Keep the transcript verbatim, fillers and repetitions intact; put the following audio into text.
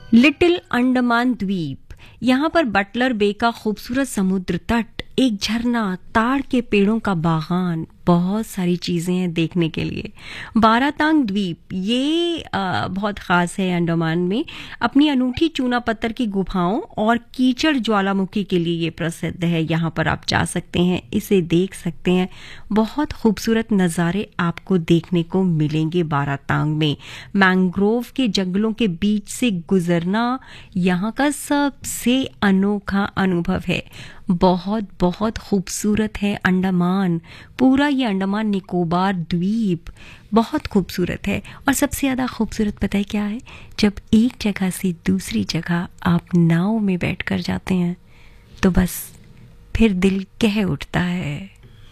Little Andaman द्वीप। यहाँ पर बटलर बे का खूबसूरत समुद्र तट, एक झरना, ताड़ के पेड़ों का बागान, बहुत सारी चीजें हैं देखने के लिए। बारातांग द्वीप ये आ, बहुत खास है अंडमान में, अपनी अनूठी चूना पत्थर की गुफाओं और कीचड़ ज्वालामुखी के लिए ये प्रसिद्ध है। यहाँ पर आप जा सकते हैं, इसे देख सकते हैं, बहुत खूबसूरत नज़ारे आपको देखने को मिलेंगे बारातांग में। मैंग्रोव के जंगलों के बीच से गुजरना यहाँ का सबसे अनोखा अनुभव है। बहुत बहुत खूबसूरत है अंडमान, पूरा ये अंडमान निकोबार द्वीप बहुत खूबसूरत है। और सबसे ज़्यादा खूबसूरत पता है क्या है? जब एक जगह से दूसरी जगह आप नाव में बैठकर जाते हैं तो बस फिर दिल कह उठता है